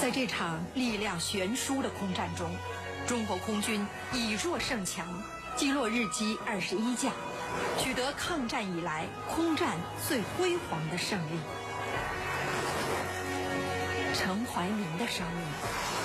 在这场力量悬殊的空战中，中国空军以弱胜强，击落日机21架，取得抗战以来空战最辉煌的胜利。陈怀民的生命